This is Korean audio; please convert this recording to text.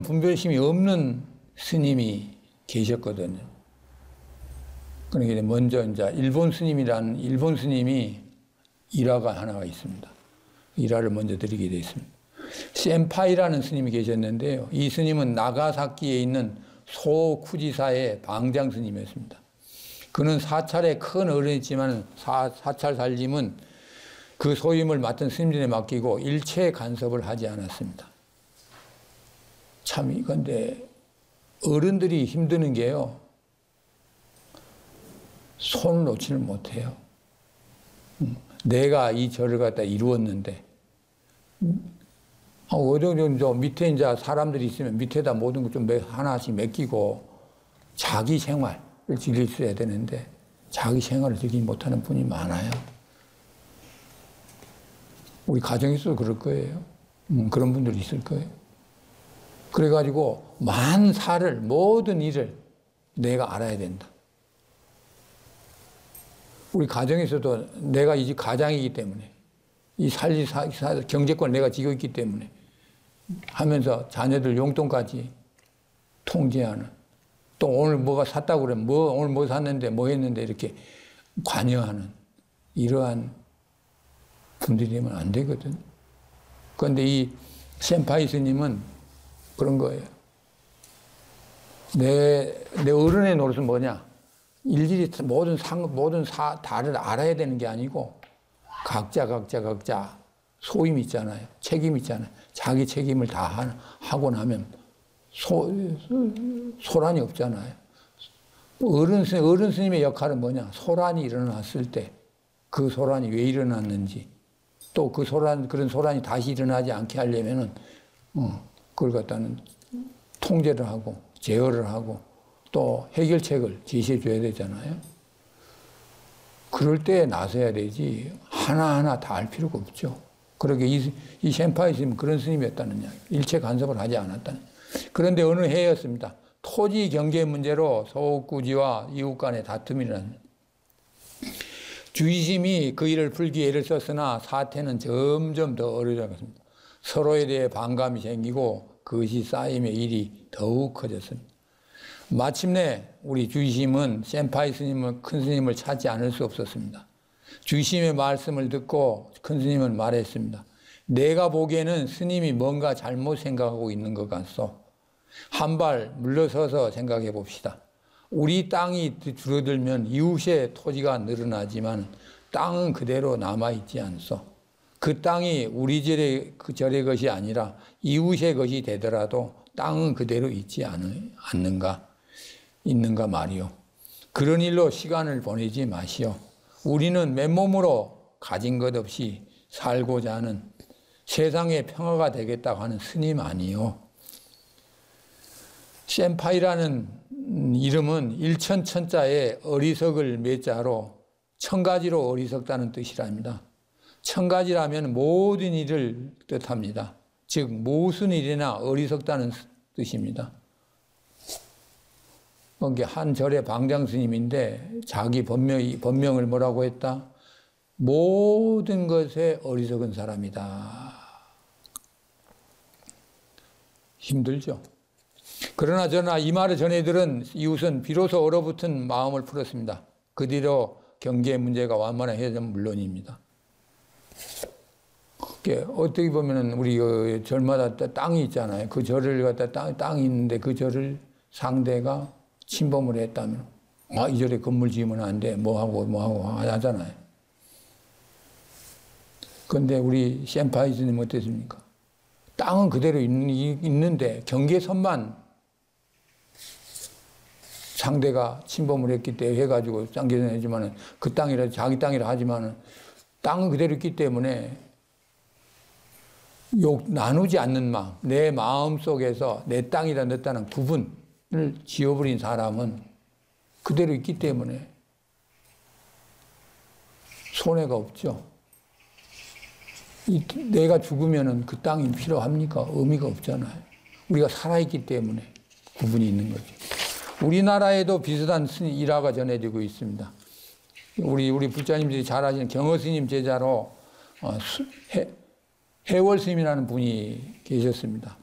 분별심이 없는 스님이 계셨거든요. 그러니까 먼저 이제 일본 스님이 일화가 하나가 있습니다. 일화를 먼저 드리게 되어 있습니다. 센파이라는 스님이 계셨는데요. 이 스님은 나가사키에 있는 소쿠지사의 방장 스님이었습니다. 그는 사찰의 큰 어른이지만 사찰 살림은 그 소임을 맡은 스님들에 맡기고 일체 간섭을 하지 않았습니다. 참 이건데 어른들이 힘드는 게요. 손을 놓지를 못해요. 내가 이 절을 갖다 이루었는데 어느 정도 밑에 이제 사람들이 있으면 밑에다 모든 것 좀 하나씩 맡기고 자기 생활을 즐길 수 해야 되는데 자기 생활을 즐기지 못하는 분이 많아요. 우리 가정에서도 그럴 거예요. 그런 분들이 있을 거예요. 그래가지고 만사를 모든 일을 내가 알아야 된다. 우리 가정에서도 내가 이 집 가장이기 때문에 이 경제권을 내가 지고 있기 때문에 하면서 자녀들 용돈까지 통제하는, 또 오늘 뭐가 샀다고 그러면 오늘 뭐 샀는데 뭐 했는데 이렇게 관여하는 이러한 분들이면 안 되거든. 그런데 이 센파이 스님은 그런 거예요. 내 어른의 노릇은 뭐냐? 일일이 모든 다를 알아야 되는 게 아니고 각자 소임 있잖아요. 책임 있잖아요. 자기 책임을 다 하고 나면 소란이 없잖아요. 어른 스님의 역할은 뭐냐? 소란이 일어났을 때 그 소란이 왜 일어났는지, 또 그런 소란이 다시 일어나지 않게 하려면은 그걸 갖다는 통제를 하고 제어를 하고 또 해결책을 제시해 줘야 되잖아요. 그럴 때 나서야 되지 하나하나 다 알 필요가 없죠. 그러게 이 센파이 스님은 그런 스님이었다는 이야기. 일체 간섭을 하지 않았다는. 그런데 어느 해였습니다. 토지 경계 문제로 소구지와 이웃 간의 다툼이 일어납니다. 주의심이 그 일을 풀기에 애를 썼으나 사태는 점점 더 어려졌습니다. 서로에 대해 반감이 생기고 그것이 쌓임에 일이 더욱 커졌습니다. 마침내 우리 주의심은 센파이 스님을, 큰 스님을 찾지 않을 수 없었습니다. 주의심의 말씀을 듣고 큰 스님은 말했습니다. 내가 보기에는 스님이 뭔가 잘못 생각하고 있는 것 같소. 한 발 물러서서 생각해 봅시다. 우리 땅이 줄어들면 이웃의 토지가 늘어나지만 땅은 그대로 남아있지 않소. 그 땅이 우리 절의 것이 아니라 이웃의 것이 되더라도 땅은 그대로 있지 않는가 말이오. 그런 일로 시간을 보내지 마시오. 우리는 맨몸으로 가진 것 없이 살고자 하는 세상의 평화가 되겠다고 하는 스님 아니요. 센파이라는 이름은 일천천자에 어리석을 매자로 천가지로 어리석다는 뜻이랍니다. 천가지라면 모든 일을 뜻합니다. 즉 무슨 일이나 어리석다는 뜻입니다. 한 절의 방장 스님인데 자기 법명을 뭐라고 했다? 모든 것에 어리석은 사람이다. 힘들죠. 그러나 저나 이 말을 전해들은 이웃은 비로소 얼어붙은 마음을 풀었습니다. 그 뒤로 경제 문제가 완만해진 물론입니다. 어떻게 보면은 우리 그 절마다 땅이 있잖아요. 그 절을 갖다 땅이 있는데 그 절을 상대가 침범을 했다면 이 절에 건물 지으면 안 돼. 뭐 하고 하잖아요. 그런데 우리 센파이 스님 어땠습니까? 땅은 그대로 있는데 경계선만 상대가 침범을 했기 때문에 해가지고 쌍계선 했지만은 그 땅이라 자기 땅이라 하지만은 땅은 그대로 있기 때문에 나누지 않는 마음, 내 마음 속에서 내 땅이라 내 땅은 구분을 지어버린 사람은 그대로 있기 때문에 손해가 없죠. 내가 죽으면은 그 땅이 필요합니까? 의미가 없잖아요. 우리가 살아있기 때문에 구분이 있는 거죠. 우리나라에도 비슷한 일화가 전해지고 있습니다. 우리 불자님들이 잘 아시는 경허스님 제자로 해월 스님이라는 분이 계셨습니다.